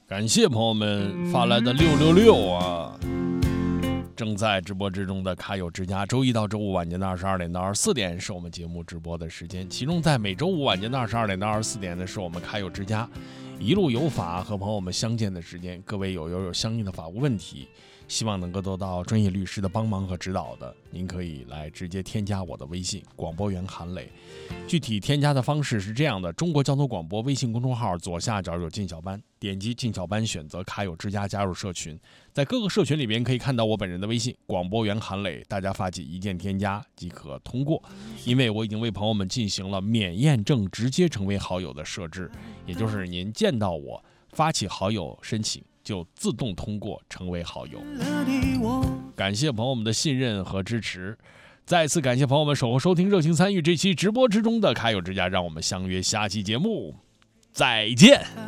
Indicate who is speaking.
Speaker 1: 感谢朋友们发来的666啊！正在直播之中的卡友之家，周一到周五晚间的22点到24点是我们节目直播的时间，其中在每周五晚间的22点到24点呢，是我们卡友之家一路有法和朋友们相见的时间。各位有相应的法务问题，希望能够得到专业律师的帮忙和指导的，您可以来直接添加我的微信广播员韩磊。具体添加的方式是这样的：中国交通广播微信公众号左下角有进小班，点击进小班，选择卡友之家加入社群，在各个社群里边可以看到我本人的微信广播员韩磊，大家发起一键添加即可通过。因为我已经为朋友们进行了免验证直接成为好友的设置，也就是您见到我发起好友申请就自动通过成为好友。感谢朋友们的信任和支持，再次感谢朋友们守候收听，热情参与这期直播之中的卡友之家，让我们相约下期节目再见。